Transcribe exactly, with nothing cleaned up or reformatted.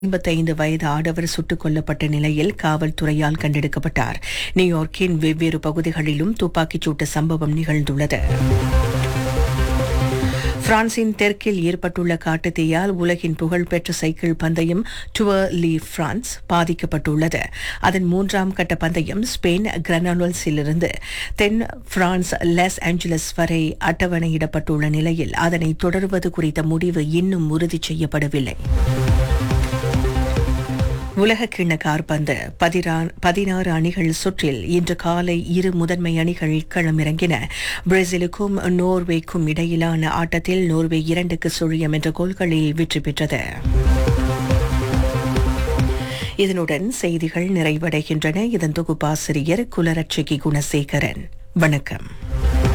ஐம்பத்தைந்து வயது ஆடவர் சுட்டுக் கொல்லப்பட்ட நிலையில் காவல்துறையால் கண்டெடுக்கப்பட்டார். நியூயார்க்கின் வெவ்வேறு பகுதிகளிலும் துப்பாக்கிச் சூட்டு சம்பவம் நிகழ்ந்துள்ளது. பிரான்சின் தெற்கில் ஏற்பட்டுள்ள காட்டுத்தீயால் உலகின் புகழ்பெற்ற சைக்கிள் பந்தயம் டுவர் லீ பிரான்ஸ் பாதிக்கப்பட்டுள்ளது. அதன் மூன்றாம் கட்ட பந்தயம் ஸ்பெயின் கிரனானோல்ஸிலிருந்து தென் பிரான்ஸ் லாஸ் ஏஞ்சலஸ் வரை அட்டவணையிடப்பட்டுள்ள நிலையில் அதனை தொடர்வது குறித்த முடிவு இன்னும் உறுதி செய்யப்படவில்லை. உலகக்கிண்ண காற்பந்து பதினாறு அணிகள் சுற்றில் இன்று காலை இரு முதன்மை அணிகள் களமிறங்கின. பிரேசிலுக்கும் நோர்வேக்கும் இடையிலான ஆட்டத்தில் நோர்வே இரண்டுக்கு சுழியம் என்ற கோல்களில் வெற்றி பெற்றது. இதனுடன் செய்திகள் நிறைவடைகின்றன. இதன் தொகுப்பாசிரியர் குலரட்சகி குணசேகரன். வணக்கம்.